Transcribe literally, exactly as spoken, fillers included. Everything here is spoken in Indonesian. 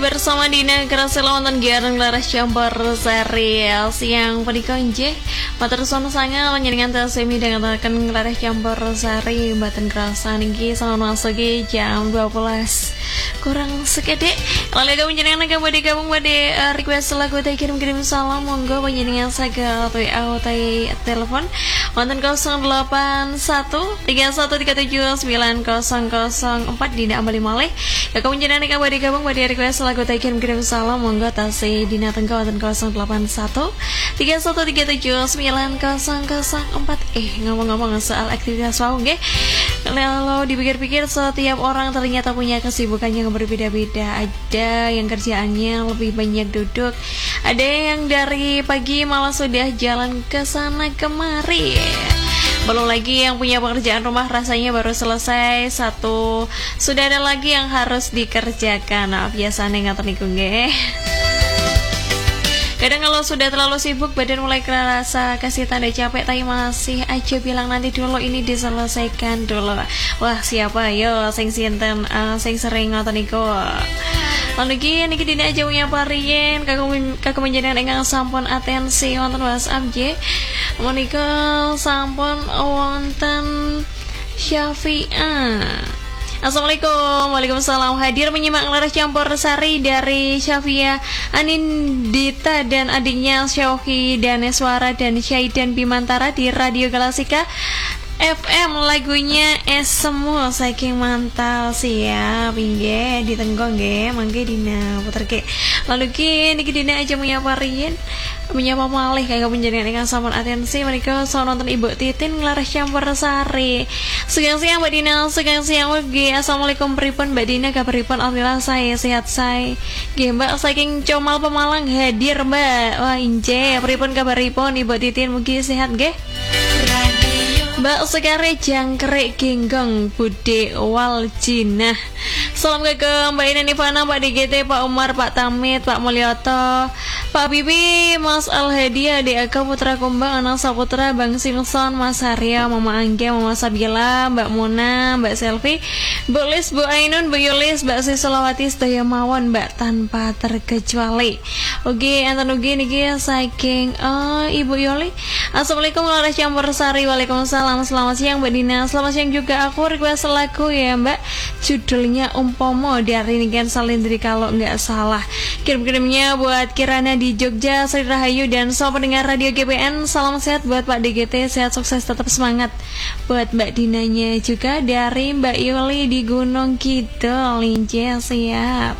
Bersama Dina kerasa lawan Giaran Laras Campur Series yang pedikonje Matur sono sangat menyenangkan tersemi dengan akan Laras Campur Sari Baten kerasa niki sama masuki jam dua belas kurang sekedek. Lalu kamu menyenangkan kamu digabung pada uh, request lagu tay kirim-kirim salam monggo menyenangkan saga atau autai telepon wonten nol delapan satu tiga satu tiga tujuh sembilan nol nol empat Dina Ambali Malih. Ya kamu menyenangkan kamu digabung pada request lagu tay kirim-kirim salam monggo tasi Dina Tengko wonten nol delapan satu tiga satu tiga tujuh sembilan nol nol empat. Eh ngomong-ngomong soal aktivitas mau nggih. Kalau dipikir-pikir setiap orang ternyata punya kesibukannya yang berbeda-beda. Ada yang kerjaannya lebih banyak duduk, ada yang dari pagi malah sudah jalan ke sana kemari. Belum lagi yang punya pekerjaan rumah rasanya baru selesai satu, sudah ada lagi yang harus dikerjakan. Nah, biasanya nggak terniku nggih. Kadang kalau sudah terlalu sibuk badan mulai kerasa kasih tanda capek, tapi masih aja bilang nanti dulu ini diselesaikan dulu. Wah siapa yo sing sinten uh, sing sering ngoten niku. Lalu gini niki dini aja punya parien kakak kakak menjadi engang sampun atensi wonten WhatsApp je. Monika sampun wonten Syafi'ah. Assalamualaikum. Waalaikumsalam. Hadir menyimak Laras Campur Sari dari Syafia Anindita dan adiknya Syauki Daneswara dan Syaidan Bimantara di Radio Galasika F M. Lagunya es semua saking mantap siap inggih ditenggong nggih mangke dina puterke. Lalu ki niki dina aja menyapa rien menyapa malih kagak penjaringan dengan sampun atensi mereka so nonton Ibu Titin Laras Campur Sari. Siang-siang Mbak Dina, siang-siang ugi. Assalamualaikum pripun Mbak Dina, kabaripun alhamdulillah saya sehat saya. Nggih Mbak saking Comal Pemalang hadir Mbak. Wah inje pripun kabaripun Ibu Titin mugi sehat nggih. Mbak Sekare Jangkrik Genggong Bude Waljina. Salam ke Mbak Ina Nivana, Pak D G T, Pak Umar, Pak Tamit, Pak Mulyoto, Pak Bibi, Mas Alhedia, Dek Aka Putra Kumbang, Anak Saputra, Bang Simpson, Mas Harya, Mama Angge, Mama Sabila, Mbak Muna, Mbak Selvi, Bu Lis, Bu Ainun, Bu Yulis, Mbak Sisolawati, Sedaya Mawon, Mbak tanpa terkecuali. Oke, enten ugi niki saking oh, Ibu Yoli. Assalamualaikum Laras Campur Sari. Waalaikumsalam. Selamat siang Mbak Dina. Selamat siang juga aku request lagu ya Mbak. Judulnya Umpomo dari Niken Salindri kalau nggak salah. Kirim-kirimnya buat Kirana di Jogja, Sri Rahayu dan semua pendengar Radio G P N. Salam sehat buat Pak D G T, sehat sukses tetap semangat. Buat Mbak Dinanya juga dari Mbak Yuli di Gunung Kidul. Lince siap.